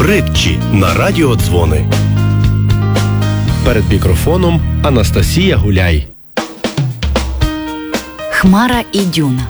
Притчі на радіодзвони. Перед мікрофоном Анастасія Гуляй. Хмара і Дюна.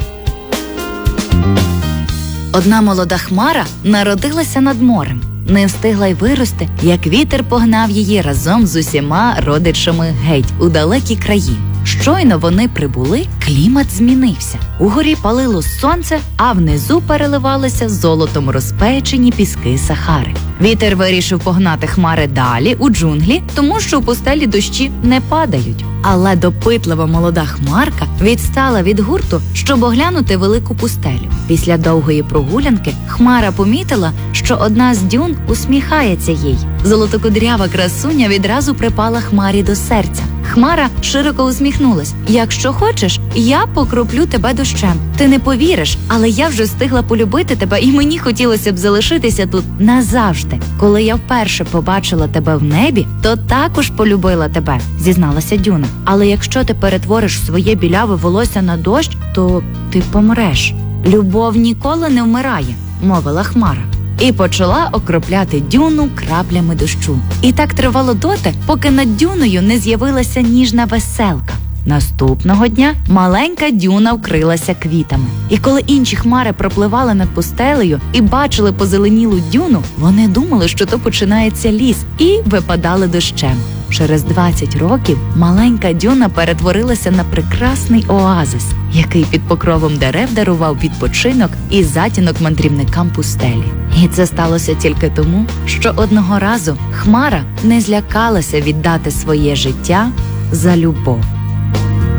Одна молода хмара народилася над морем. Не встигла й вирости, як вітер погнав її разом з усіма родичами геть у далекі краї. Щойно вони прибули, клімат змінився. Угорі палило сонце, а внизу переливалися золотом розпечені піски Сахари. Вітер вирішив погнати хмари далі, у джунглі, тому що у пустелі дощі не падають. Але допитлива молода хмарка відстала від гурту, щоб оглянути велику пустелю. Після довгої прогулянки хмара помітила, що одна з дюн усміхається їй. Золотокудрява красуня відразу припала хмарі до серця. Хмара широко усміхнулась. «Якщо хочеш, я покроплю тебе дощем. Ти не повіриш, але я вже встигла полюбити тебе, і мені хотілося б залишитися тут назавжди. Коли я вперше побачила тебе в небі, то також полюбила тебе», – зізналася Дюна. «Але якщо ти перетвориш своє біляве волосся на дощ, то ти помреш». «Любов ніколи не вмирає», – мовила хмара. І почала окропляти Дюну краплями дощу. І так тривало доти, поки над Дюною не з'явилася ніжна веселка. Наступного дня маленька Дюна вкрилася квітами. І коли інші хмари пропливали над пустелею і бачили позеленілу Дюну, вони думали, що то починається ліс, і випадали дощем. Через 20 років маленька Дюна перетворилася на прекрасний оазис, який під покровом дерев дарував відпочинок і затінок мандрівникам пустелі. І це сталося тільки тому, що одного разу хмара не злякалася віддати своє життя за любов.